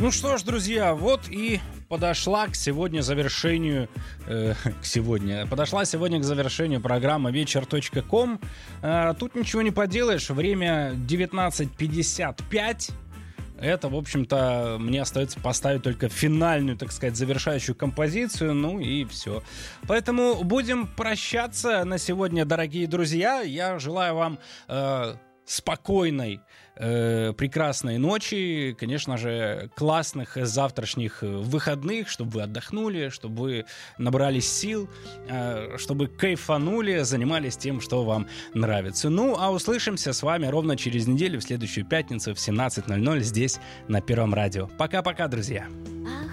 Ну что ж, друзья, вот и подошла сегодня к завершению программа вечер.ком. Тут ничего не поделаешь, время 19:55. Это, в общем-то, мне остается поставить только финальную, так сказать, завершающую композицию, ну и все. Поэтому будем прощаться на сегодня, дорогие друзья. Я желаю вам спокойной, прекрасной ночи, конечно же, классных завтрашних выходных, чтобы вы отдохнули, чтобы вы набрались сил, чтобы кайфанули, занимались тем, что вам нравится. Ну, а услышимся с вами ровно через неделю, в следующую пятницу в 17:00 здесь, на Первом радио. Пока-пока, друзья!